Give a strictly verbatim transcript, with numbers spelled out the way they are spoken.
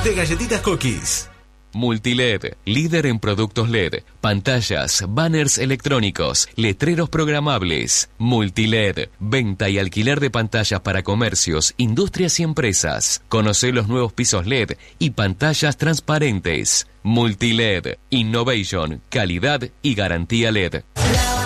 de Galletitas Cookies. Multiled, líder en productos L E D, pantallas, banners electrónicos, letreros programables. Multiled, venta y alquiler de pantallas para comercios, industrias y empresas. Conoce los nuevos pisos L E D y pantallas transparentes. Multiled, innovation, calidad y garantía L E D.